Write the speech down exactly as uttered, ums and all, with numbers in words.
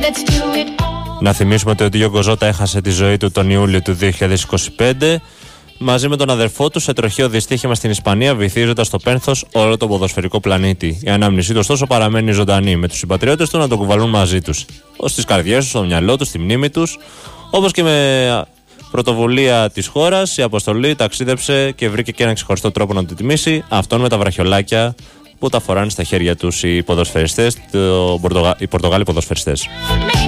Να θυμίσουμε ότι ο Ντιόγκο Ζότα έχασε τη ζωή του τον Ιούλιο του δύο χιλιάδες είκοσι πέντε μαζί με τον αδερφό του σε τροχαίο δυστύχημα στην Ισπανία, βυθίζοντας στο πένθος όλο τον ποδοσφαιρικό πλανήτη. Η ανάμνησή του, ωστόσο, παραμένει ζωντανή, με τους συμπατριώτες του να τον κουβαλούν μαζί τους. Στις καρδιές τους, στο μυαλό τους, στη μνήμη τους. Όπως και με πρωτοβουλία της χώρας, η αποστολή ταξίδεψε και βρήκε και ένα ξεχωριστό τρόπο να το τιμήσει, αυτόν με τα βραχιολάκια που τα φοράνε στα χέρια τους οι ποδοσφαιριστές, οι Πορτογάλοι ποδοσφαιριστές.